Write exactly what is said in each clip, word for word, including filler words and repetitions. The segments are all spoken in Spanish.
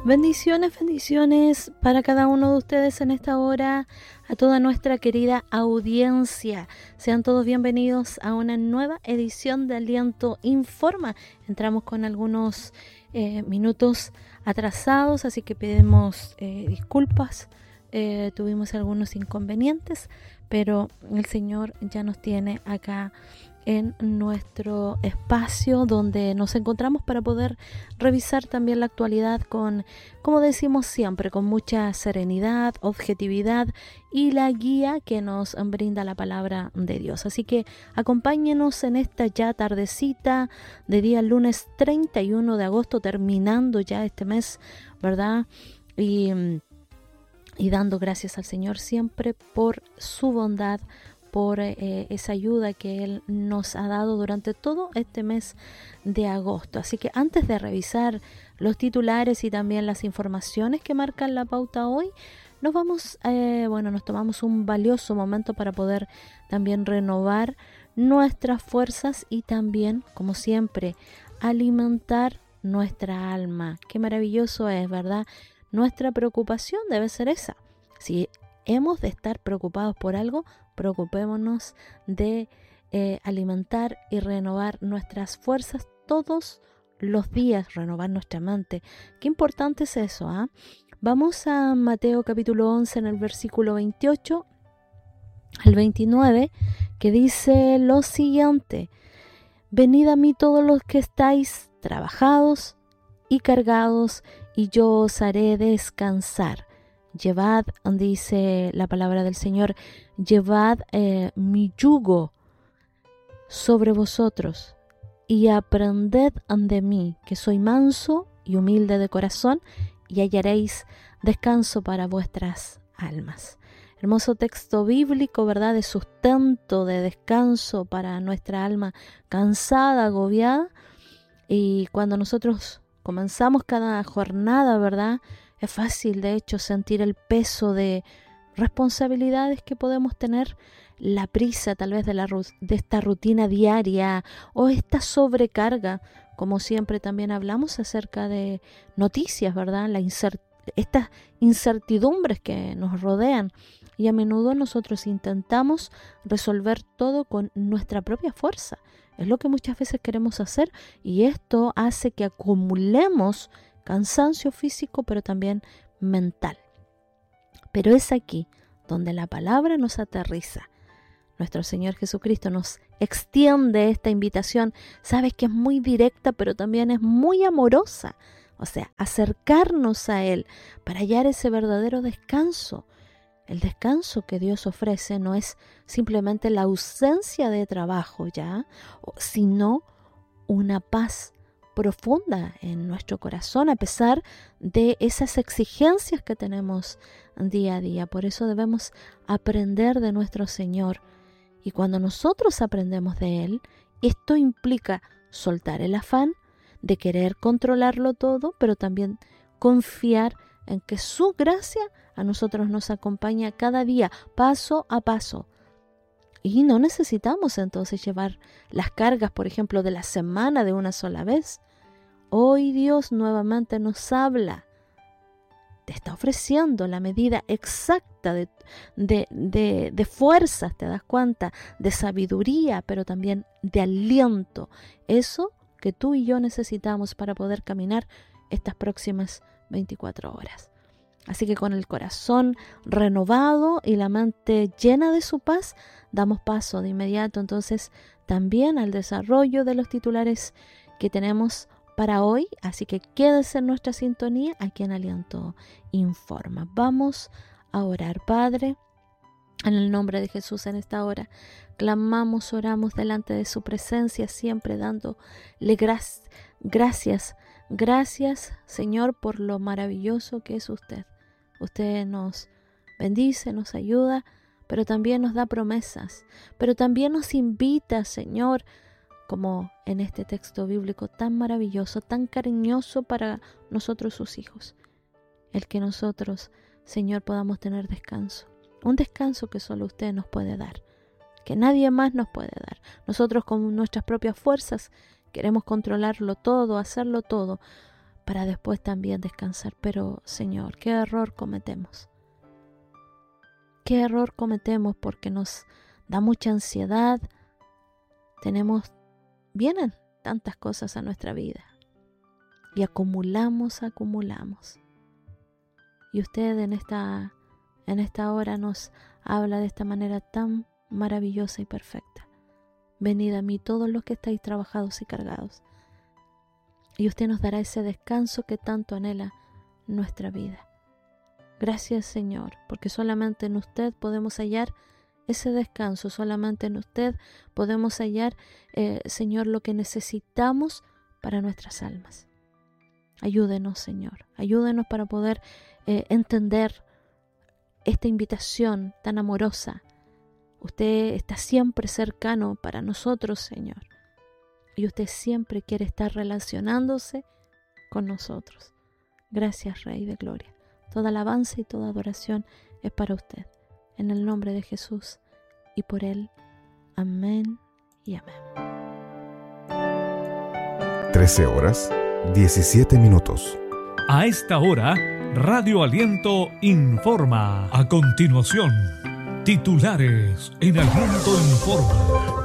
Bendiciones, bendiciones para cada uno de ustedes en esta hora, a toda nuestra querida audiencia. Sean todos bienvenidos a una nueva edición de Aliento Informa. Entramos con algunos eh, minutos atrasados, así que pedimos eh, disculpas. Eh, tuvimos algunos inconvenientes, pero el Señor ya nos tiene acá en nuestro espacio donde nos encontramos para poder revisar también la actualidad con, como decimos siempre, con mucha serenidad, objetividad y la guía que nos brinda la palabra de Dios. Así que acompáñenos en esta ya tardecita de día lunes treinta y uno de agosto, terminando ya este mes, ¿verdad? Y, y dando gracias al Señor siempre por su bondad, por eh, esa ayuda que Él nos ha dado durante todo este mes de agosto. Así que antes de revisar los titulares y también las informaciones que marcan la pauta hoy, nos vamos, eh, bueno, nos tomamos un valioso momento para poder también renovar nuestras fuerzas y también, como siempre, alimentar nuestra alma. Qué maravilloso es, ¿verdad? Nuestra preocupación debe ser esa. Si hemos de estar preocupados por algo, preocupémonos de eh, alimentar y renovar nuestras fuerzas todos los días, renovar nuestra mente. Qué importante es eso, ¿ah? ¿eh? Vamos a Mateo capítulo once en el versículo veintiocho al veintinueve, que dice lo siguiente: venid a mí todos los que estáis trabajados y cargados, y yo os haré descansar. Llevad, dice la palabra del Señor, llevad eh, mi yugo sobre vosotros y aprended de mí, que soy manso y humilde de corazón, y hallaréis descanso para vuestras almas. Hermoso texto bíblico, ¿verdad? De sustento, de descanso para nuestra alma cansada, agobiada. Y cuando nosotros comenzamos cada jornada, ¿verdad?, es fácil, de hecho, sentir el peso de responsabilidades que podemos tener, la prisa tal vez de, la, de esta rutina diaria o esta sobrecarga, como siempre también hablamos acerca de noticias, ¿verdad? La incert- estas incertidumbres que nos rodean, y a menudo nosotros intentamos resolver todo con nuestra propia fuerza. Es lo que muchas veces queremos hacer, y esto hace que acumulemos cansancio físico, pero también mental. Pero es aquí donde la palabra nos aterriza. Nuestro Señor Jesucristo nos extiende esta invitación. Sabes que es muy directa, pero también es muy amorosa. O sea, acercarnos a Él para hallar ese verdadero descanso. El descanso que Dios ofrece no es simplemente la ausencia de trabajo, ¿ya?, sino una paz profunda en nuestro corazón a pesar de esas exigencias que tenemos día a día. Por eso debemos aprender de nuestro Señor, y cuando nosotros aprendemos de Él, esto implica soltar el afán de querer controlarlo todo, pero también confiar en que su gracia a nosotros nos acompaña cada día, paso a paso. Y no necesitamos entonces llevar las cargas, por ejemplo, de la semana de una sola vez. Hoy Dios nuevamente nos habla, te está ofreciendo la medida exacta de, de, de, de fuerzas, te das cuenta, de sabiduría, pero también de aliento. Eso que tú y yo necesitamos para poder caminar estas próximas veinticuatro horas. Así que con el corazón renovado y la mente llena de su paz, damos paso de inmediato entonces también al desarrollo de los titulares que tenemos para hoy. Así que quédese en nuestra sintonía aquí en Aliento Informa. Vamos a orar. Padre, en el nombre de Jesús, en esta hora clamamos, oramos delante de su presencia, siempre dándole gra- gracias. Gracias, Señor, por lo maravilloso que es usted. Usted nos bendice, nos ayuda, pero también nos da promesas, pero también nos invita, Señor, como en este texto bíblico tan maravilloso, tan cariñoso para nosotros sus hijos, el que nosotros, Señor, podamos tener descanso, un descanso que solo usted nos puede dar, que nadie más nos puede dar. Nosotros con nuestras propias fuerzas queremos controlarlo todo, hacerlo todo, para después también descansar. Pero, Señor, qué error cometemos. Qué error cometemos porque nos da mucha ansiedad. Tenemos, vienen tantas cosas a nuestra vida y acumulamos, acumulamos. Y usted en esta, en esta hora nos habla de esta manera tan maravillosa y perfecta. Venid a mí todos los que estáis trabajados y cargados, y usted nos dará ese descanso que tanto anhela nuestra vida. Gracias, Señor, porque solamente en usted podemos hallar ese descanso, solamente en usted podemos hallar, eh, Señor, lo que necesitamos para nuestras almas. Ayúdenos, Señor, ayúdenos para poder eh, entender esta invitación tan amorosa. Usted está siempre cercano para nosotros, Señor, y usted siempre quiere estar relacionándose con nosotros. Gracias, Rey de Gloria. Toda alabanza y toda adoración es para usted. En el nombre de Jesús y por Él. Amén y amén. trece horas, diecisiete minutos. A esta hora, Radio Aliento informa. A continuación, titulares en Aliento Informa.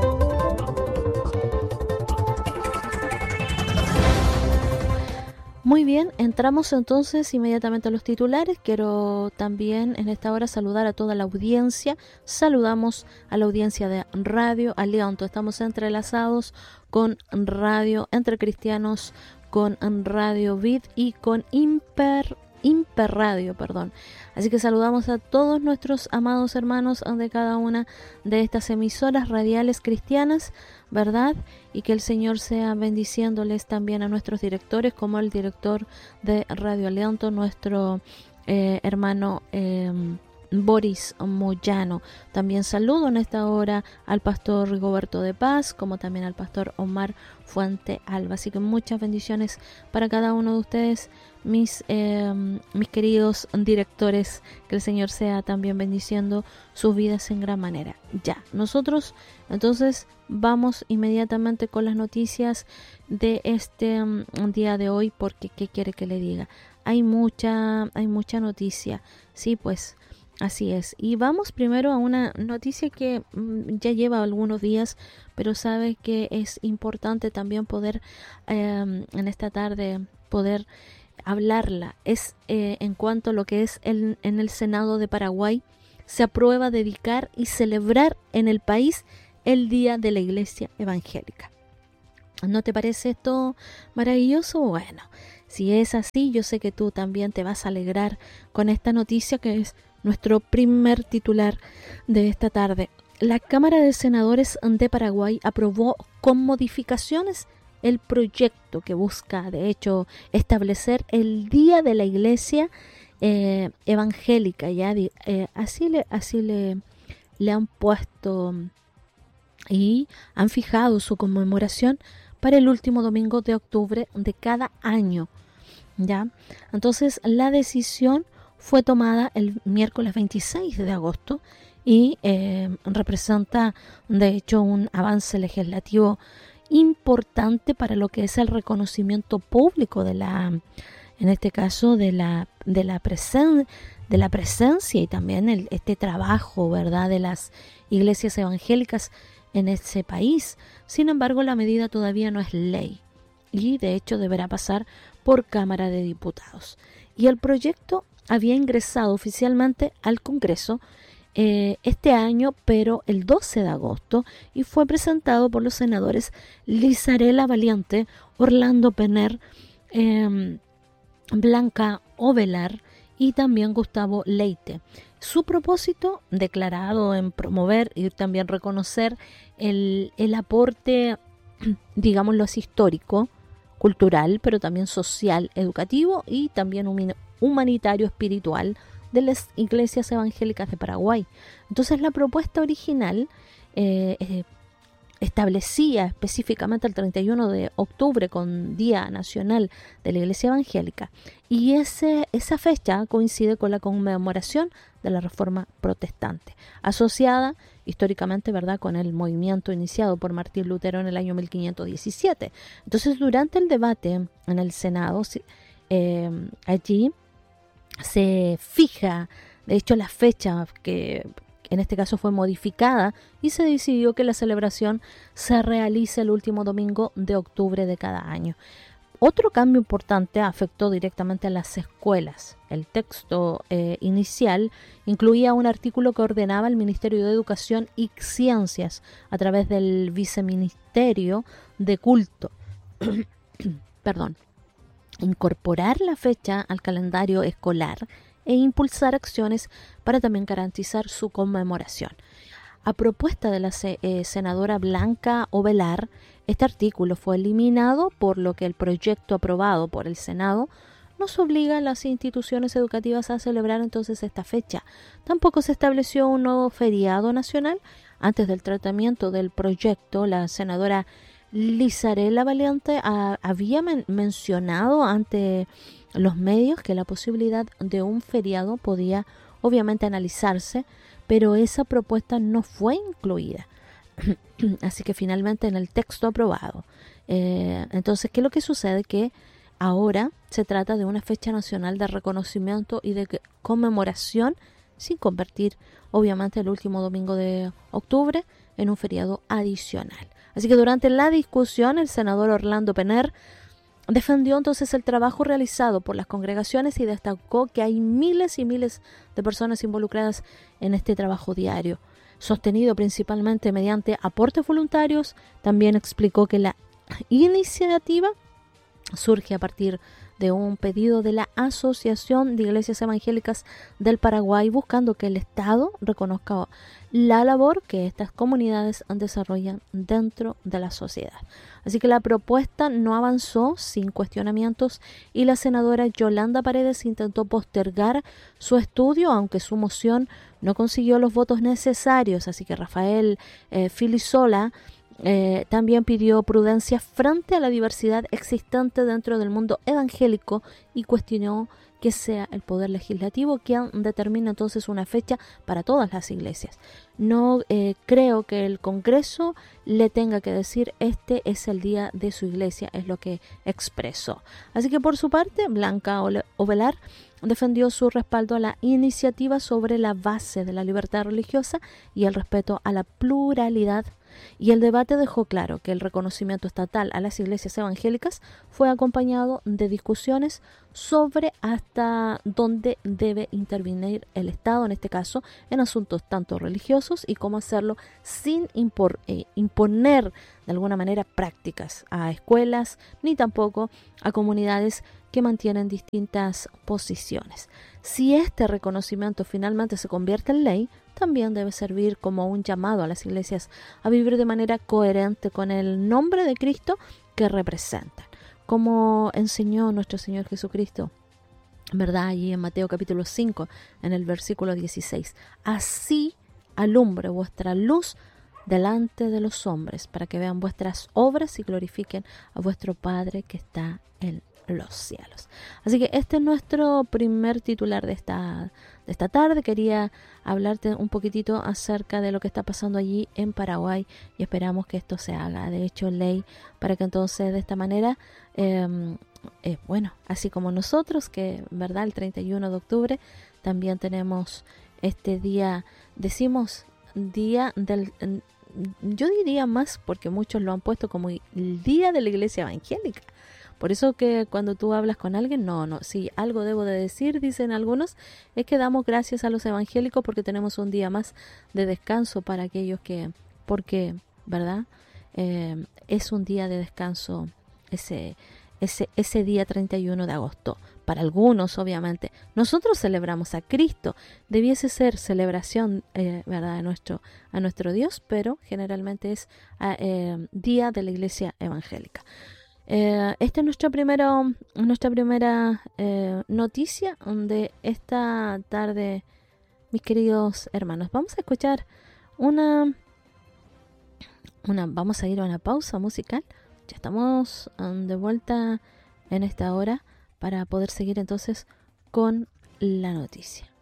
Muy bien, entramos entonces inmediatamente a los titulares. Quiero también en esta hora saludar a toda la audiencia. Saludamos a la audiencia de Radio Aliento. Estamos entrelazados con Radio Entre Cristianos, con Radio Vid y con Imper, Imper Radio, perdón. Así que saludamos a todos nuestros amados hermanos de cada una de estas emisoras radiales cristianas, ¿verdad? Y que el Señor sea bendiciéndoles también a nuestros directores, como el director de Radio Aliento, nuestro eh, hermano eh, Boris Moyano. También saludo en esta hora al pastor Rigoberto de Paz, como también al pastor Omar Fuente Alba. Así que muchas bendiciones para cada uno de ustedes, mis, eh, mis queridos directores. Que el Señor sea también bendiciendo sus vidas en gran manera. Ya, nosotros entonces vamos inmediatamente con las noticias de este um, día de hoy, porque ¿qué quiere que le diga? Hay mucha, hay mucha noticia. Sí, pues así es. Y vamos primero a una noticia que mm, ya lleva algunos días, pero sabe que es importante también poder eh, en esta tarde poder hablarla. Es eh, en cuanto a lo que es el, en el Senado de Paraguay se aprueba dedicar y celebrar en el país el Día de la Iglesia Evangélica. ¿No te parece esto maravilloso? Bueno, si es así, yo sé que tú también te vas a alegrar con esta noticia, que es nuestro primer titular de esta tarde. La Cámara de Senadores de Paraguay aprobó con modificaciones el proyecto que busca, de hecho, establecer el Día de la Iglesia eh, Evangélica. Ya eh, así le, así le, le han puesto y han fijado su conmemoración para el último domingo de octubre de cada año. ¿Ya? Entonces la decisión fue tomada el miércoles veintiséis de agosto y eh, representa de hecho un avance legislativo importante para lo que es el reconocimiento público de la, en este caso de la de la presen, de la presencia y también el, este trabajo, ¿verdad?, de las iglesias evangélicas en ese país. Sin embargo, la medida todavía no es ley y de hecho deberá pasar por Cámara de Diputados. Y el proyecto había ingresado oficialmente al Congreso eh, este año, pero el doce de agosto, y fue presentado por los senadores Lizarela Valiente, Orlando Penner, eh, Blanca Ovelar y también Gustavo Leite. Su propósito, declarado en promover y también reconocer el, el aporte, digámoslo así, histórico, cultural, pero también social, educativo y también humanitario, espiritual de las iglesias evangélicas de Paraguay. Entonces la propuesta original eh, eh, establecía específicamente el treinta y uno de octubre con Día Nacional de la Iglesia Evangélica, y ese, esa fecha coincide con la conmemoración de la Reforma Protestante, asociada históricamente, ¿verdad?, con el movimiento iniciado por Martín Lutero en el año mil quinientos diecisiete. Entonces, durante el debate en el Senado, eh, allí se fija, de hecho, la fecha que en este caso fue modificada, y se decidió que la celebración se realice el último domingo de octubre de cada año. Otro cambio importante afectó directamente a las escuelas. El texto eh, inicial incluía un artículo que ordenaba al Ministerio de Educación y Ciencias, a través del Viceministerio de Culto, perdón, incorporar la fecha al calendario escolar e impulsar acciones para también garantizar su conmemoración. A propuesta de la eh, senadora Blanca Ovelar, este artículo fue eliminado, por lo que el proyecto aprobado por el Senado nos obliga a las instituciones educativas a celebrar entonces esta fecha. Tampoco se estableció un nuevo feriado nacional. Antes del tratamiento del proyecto, la senadora Lizarela Valiente a, había men- mencionado ante los medios que la posibilidad de un feriado podía obviamente analizarse, pero esa propuesta no fue incluida. Así que finalmente en el texto aprobado. Eh, entonces, ¿qué es lo que sucede? Que ahora se trata de una fecha nacional de reconocimiento y de conmemoración, sin convertir obviamente el último domingo de octubre en un feriado adicional. Así que durante la discusión, el senador Orlando Penner defendió entonces el trabajo realizado por las congregaciones y destacó que hay miles y miles de personas involucradas en este trabajo diario, sostenido principalmente mediante aportes voluntarios. También explicó que la iniciativa surge a partir de un pedido de la Asociación de Iglesias Evangélicas del Paraguay, buscando que el Estado reconozca la labor que estas comunidades desarrollan dentro de la sociedad. Así que la propuesta no avanzó sin cuestionamientos, y la senadora Yolanda Paredes intentó postergar su estudio, aunque su moción no consiguió los votos necesarios. Así que Rafael eh, Filisola Eh, también pidió prudencia frente a la diversidad existente dentro del mundo evangélico y cuestionó que sea el Poder Legislativo quien determine entonces una fecha para todas las iglesias. No eh, creo que el Congreso le tenga que decir este es el día de su iglesia, es lo que expresó. Así que por su parte, Blanca Ovelar defendió su respaldo a la iniciativa sobre la base de la libertad religiosa y el respeto a la pluralidad, y el debate dejó claro que el reconocimiento estatal a las iglesias evangélicas fue acompañado de discusiones sobre hasta dónde debe intervenir el Estado, en este caso, en asuntos tanto religiosos, y cómo hacerlo sin impor, eh, imponer de alguna manera prácticas a escuelas, ni tampoco a comunidades que mantienen distintas posiciones. Si este reconocimiento finalmente se convierte en ley, también debe servir como un llamado a las iglesias a vivir de manera coherente con el nombre de Cristo que representan, como enseñó nuestro Señor Jesucristo, ¿verdad? Allí en Mateo capítulo cinco, en el versículo dieciséis. Así alumbre vuestra luz delante de los hombres, para que vean vuestras obras y glorifiquen a vuestro Padre que está en los cielos. Así que este es nuestro primer titular de esta, de esta tarde. Quería hablarte un poquitito acerca de lo que está pasando allí en Paraguay, y esperamos que esto se haga de hecho ley, para que entonces de esta manera eh, eh, bueno, así como nosotros, que verdad el treinta y uno de octubre también tenemos este día, decimos día del, yo diría más porque muchos lo han puesto como el día de la iglesia evangélica. Por eso que cuando tú hablas con alguien, no, no, si algo debo de decir, dicen algunos, es que damos gracias a los evangélicos porque tenemos un día más de descanso para aquellos que, porque, ¿verdad? Eh, es un día de descanso ese, ese, ese día treinta y uno de agosto. Para algunos, obviamente, nosotros celebramos a Cristo, debiese ser celebración, eh, ¿verdad?, a nuestro, a nuestro Dios, pero generalmente es eh, día de la iglesia evangélica. Eh, esta es nuestra primera, nuestra primera eh, noticia de esta tarde, mis queridos hermanos. Vamos a escuchar una, una, vamos a ir a una pausa musical. Ya estamos um, de vuelta en esta hora para poder seguir entonces con la noticia.